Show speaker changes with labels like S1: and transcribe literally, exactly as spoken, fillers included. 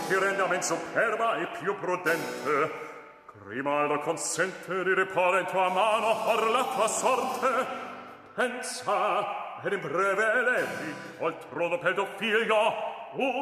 S1: ti rende a men superba e più prudente. Grimaldo consente di riporre in tua mano or la tua sorte. Pensa, ed in breve levi al trono per tuo figlio,